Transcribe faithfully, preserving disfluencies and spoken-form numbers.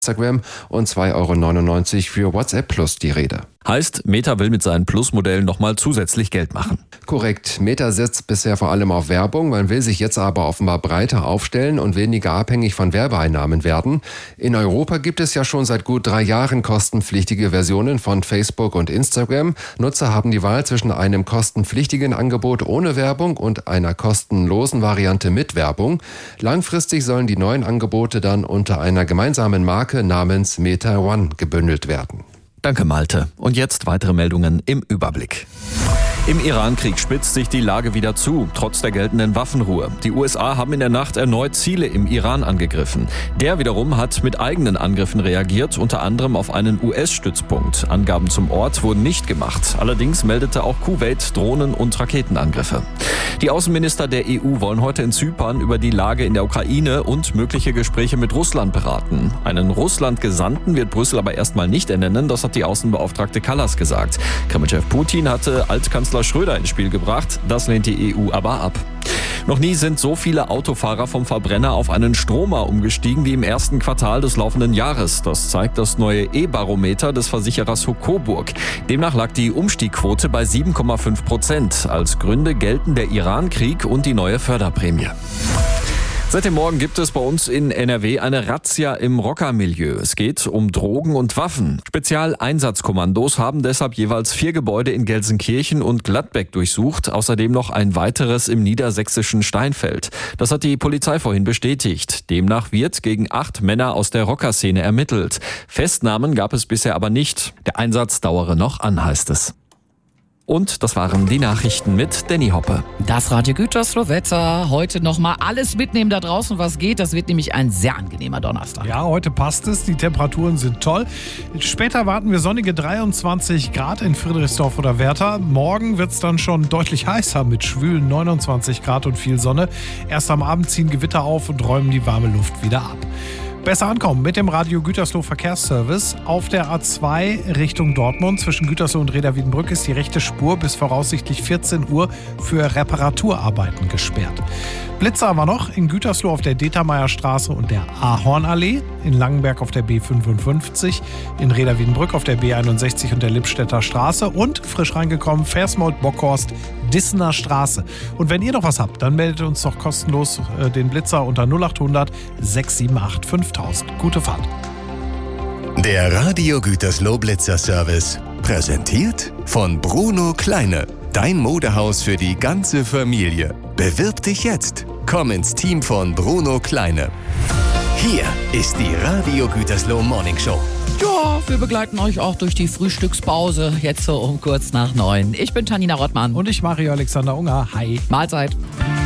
Instagram und zwei Euro neunundneunzig für WhatsApp Plus die Rede. Heißt, Meta will mit seinen Plus-Modellen nochmal zusätzlich Geld machen. Korrekt. Meta setzt bisher vor allem auf Werbung. Man will sich jetzt aber offenbar breiter aufstellen und weniger abhängig von Werbeeinnahmen werden. In Europa gibt es ja schon seit gut drei Jahren kostenpflichtige Versionen von Facebook und Instagram. Nutzer haben die Wahl zwischen einem kostenpflichtigen Angebot ohne Werbung und einer kostenlosen Variante mit Werbung. Langfristig sollen die neuen Angebote dann unter einer gemeinsamen Marke namens Meta One gebündelt werden. Danke, Malte. Und jetzt weitere Meldungen im Überblick. Im Iran-Krieg spitzt sich die Lage wieder zu, trotz der geltenden Waffenruhe. Die U S A haben in der Nacht erneut Ziele im Iran angegriffen. Der wiederum hat mit eigenen Angriffen reagiert, unter anderem auf einen U S-Stützpunkt. Angaben zum Ort wurden nicht gemacht. Allerdings meldete auch Kuwait Drohnen- und Raketenangriffe. Die Außenminister der E U wollen heute in Zypern über die Lage in der Ukraine und mögliche Gespräche mit Russland beraten. Einen Russland-Gesandten wird Brüssel aber erstmal nicht ernennen, das hat die Außenbeauftragte Kallas gesagt. Kremlchef Putin hatte Altkanzler Schröder ins Spiel gebracht, das lehnt die E U aber ab. Noch nie sind so viele Autofahrer vom Verbrenner auf einen Stromer umgestiegen wie im ersten Quartal des laufenden Jahres. Das zeigt das neue E-Barometer des Versicherers Coburg. Demnach lag die Umstiegquote bei sieben Komma fünf Prozent. Als Gründe gelten der Iran-Krieg und die neue Förderprämie. Seit dem Morgen gibt es bei uns in N R W eine Razzia im Rockermilieu. Es geht um Drogen und Waffen. Spezialeinsatzkommandos haben deshalb jeweils vier Gebäude in Gelsenkirchen und Gladbeck durchsucht, außerdem noch ein weiteres im niedersächsischen Steinfeld. Das hat die Polizei vorhin bestätigt. Demnach wird gegen acht Männer aus der Rockerszene ermittelt. Festnahmen gab es bisher aber nicht. Der Einsatz dauere noch an, heißt es. Und das waren die Nachrichten mit Danny Hoppe. Das Radio Gütersloh Wetter. Heute nochmal alles mitnehmen da draußen, was geht. Das wird nämlich ein sehr angenehmer Donnerstag. Ja, heute passt es. Die Temperaturen sind toll. Später erwarten wir sonnige dreiundzwanzig Grad in Friedrichsdorf oder Werther. Morgen wird es dann schon deutlich heißer mit schwülen neunundzwanzig Grad und viel Sonne. Erst am Abend ziehen Gewitter auf und räumen die warme Luft wieder ab. Besser ankommen mit dem Radio Gütersloh Verkehrsservice. Auf der A zwei Richtung Dortmund zwischen Gütersloh und Reda-Wiedenbrück ist die rechte Spur bis voraussichtlich vierzehn Uhr für Reparaturarbeiten gesperrt. Blitzer haben wir noch in Gütersloh auf der Determeierstraße und der Ahornallee, in Langenberg auf der B fünfundfünfzig, in Reda-Wiedenbrück auf der B einundsechzig und der Lippstädter Straße und frisch reingekommen Versmold-Bockhorst, Dissener Straße. Und wenn ihr noch was habt, dann meldet uns doch kostenlos äh, den Blitzer unter null acht hundert sechs sieben acht fünftausend. Gute Fahrt. Der Radio Gütersloh Blitzer Service. Präsentiert von Bruno Kleine. Dein Modehaus für die ganze Familie. Bewirb dich jetzt. Komm ins Team von Bruno Kleine. Hier ist die Radio Gütersloh Morning Show. Ja, wir begleiten euch auch durch die Frühstückspause. Jetzt so um kurz nach neun. Ich bin Tanina Rottmann. Und ich, Mario Alexander Unger. Hi. Mahlzeit.